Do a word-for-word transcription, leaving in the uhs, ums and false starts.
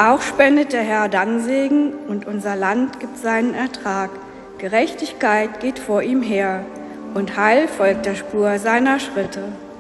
Auch spendet der Herr dann Segen und unser Land gibt seinen Ertrag. Gerechtigkeit geht vor ihm her und Heil folgt der Spur seiner Schritte.